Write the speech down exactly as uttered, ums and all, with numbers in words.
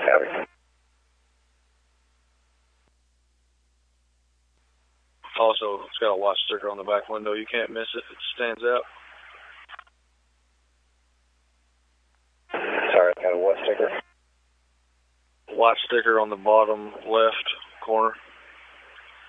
Copy. Also, it's got a watch sticker on the back window. You can't miss it. It stands out. Sorry, got a what sticker? Watch sticker on the bottom left corner.